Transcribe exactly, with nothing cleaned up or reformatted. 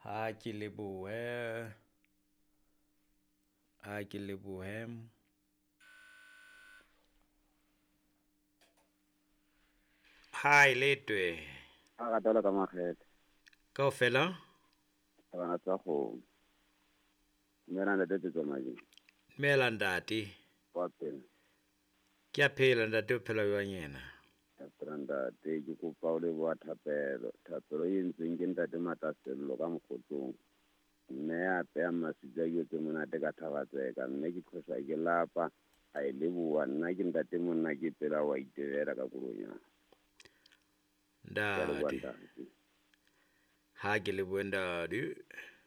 Ha ke lebohe. Ha ke lebohe. Hi letwe. A ga tala ka makgethe Kaofela bana tsa go mera nda tete tsoma di mela ndati. kwa pele Ke a phela ndati o phela jwang yena? nda te ke kopa o le bua thapelo thapelo e ntseng ke ntate Matasello ka Mokgotlong mme a peya masitsa yo tse monate ka Thabatseka mme ke khosa ke lapa a e leboa nna ke ntate monna ke pela wa itebela ka kolonya Ndati. Ha ke lebohe ndati.